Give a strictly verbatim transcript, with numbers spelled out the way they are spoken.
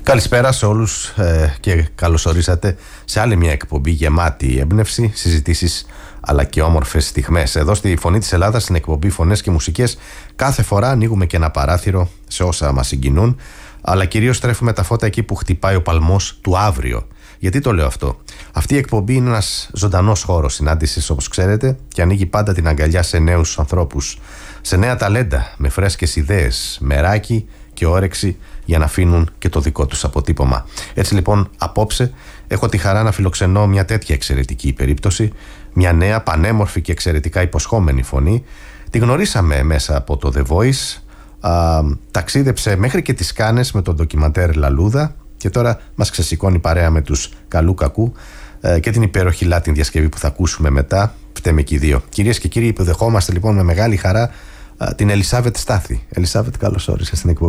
Καλησπέρα σε όλους ε, και καλώς ορίσατε σε άλλη μια εκπομπή γεμάτη έμπνευση, συζητήσεις αλλά και όμορφες στιγμές. Εδώ στη Φωνή της Ελλάδας, στην εκπομπή Φωνές και Μουσικές, κάθε φορά ανοίγουμε και ένα παράθυρο σε όσα μας συγκινούν, αλλά κυρίως στρέφουμε τα φώτα εκεί που χτυπάει ο παλμός του αύριο. Γιατί το λέω αυτό? Αυτή η εκπομπή είναι ένας ζωντανός χώρος συνάντησης, όπως ξέρετε, και ανοίγει πάντα την αγκαλιά σε νέους ανθρώπους, σε νέα ταλέντα, με φρέσκες ιδέες, μεράκι και όρεξη για να αφήνουν και το δικό τους αποτύπωμα. Έτσι λοιπόν, απόψε έχω τη χαρά να φιλοξενώ μια τέτοια εξαιρετική περίπτωση, μια νέα, πανέμορφη και εξαιρετικά υποσχόμενη φωνή. Τη γνωρίσαμε μέσα από το The Voice, α, ταξίδεψε μέχρι και τις Κάνες με το ντοκιμαντέρ Λαλούδα και τώρα μας ξεσηκώνει παρέα με τους Καλού Κακού ε, και την υπέροχη Λάτιν διασκευή που θα ακούσουμε μετά. Φταίμε και οι δύο. Κυρίες και κύριοι, υποδεχόμαστε λοιπόν με μεγάλη χαρά α, την Ελισάβετ Στάθη. Ελισάβετ, καλώς όρισες στην εκπομπή.